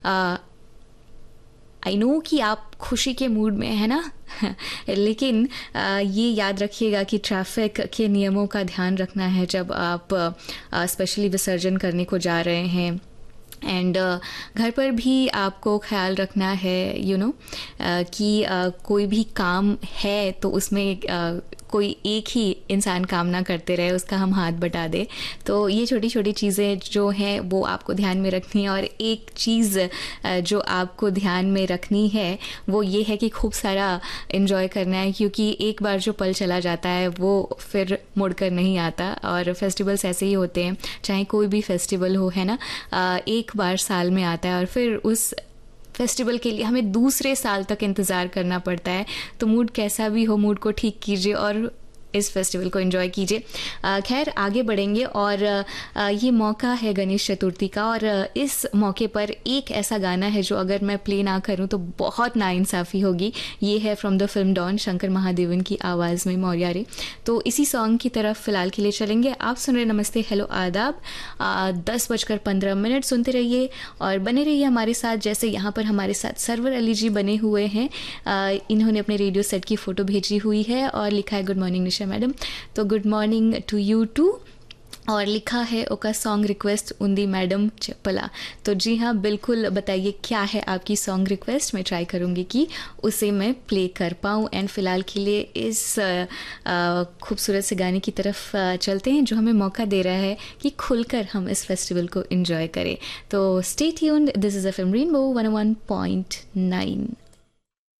I know कि आप खुशी के मूड में है ना लेकिन ये याद रखिएगा कि ट्रैफिक के नियमों का ध्यान रखना है जब आप स्पेशली विसर्जन करने को जा रहे हैं। एंड घर पर भी आपको ख्याल रखना है कि कोई भी काम है तो उसमें कोई एक ही इंसान काम ना करते रहे, उसका हम हाथ बटा दें। तो ये छोटी छोटी चीज़ें जो हैं वो आपको ध्यान में रखनी है। और एक चीज़ जो आपको ध्यान में रखनी है वो ये है कि खूब सारा इन्जॉय करना है, क्योंकि एक बार जो पल चला जाता है वो फिर मुड़कर नहीं आता। और फेस्टिवल्स ऐसे ही होते हैं, चाहे कोई भी फेस्टिवल हो, है ना, एक बार साल में आता है और फिर उस फेस्टिवल के लिए हमें दूसरे साल तक इंतज़ार करना पड़ता है। तो मूड कैसा भी हो, मूड को ठीक कीजिए और इस फेस्टिवल को एंजॉय कीजिए। खैर आगे बढ़ेंगे और ये मौका है गणेश चतुर्थी का, और इस मौके पर एक ऐसा गाना है जो अगर मैं प्ले ना करूं तो बहुत नाइंसाफ़ी होगी। ये है from the film don, Shankar Mahadevan की आवाज़ में मौर्या रे। तो इसी सॉन्ग की तरफ फ़िलहाल के लिए चलेंगे। आप सुन रहे नमस्ते हेलो आदाब, 10:15 सुनते रहिए और बने रहिए हमारे साथ। जैसे यहाँ पर हमारे साथ सरवर अली जी बने हुए हैं, इन्होंने अपने रेडियो सेट की फ़ोटो भेजी हुई है और लिखा है गुड मॉर्निंग निशा मैडम। तो good morning to you to. और लिखा है ओका सॉन्ग रिक्वेस्ट उन्दी मैडम चप्पला। तो जी हाँ, बिल्कुल बताइए क्या है आपकी सॉन्ग रिक्वेस्ट, मैं ट्राई करूँगी कि उसे मैं प्ले कर पाऊँ। एंड फ़िलहाल के लिए इस खूबसूरत से गाने की तरफ चलते हैं जो हमें मौका दे रहा है कि खुलकर हम इस फेस्टिवल को एंजॉय करें। तो stay tuned, this is FM rainbow 101.9।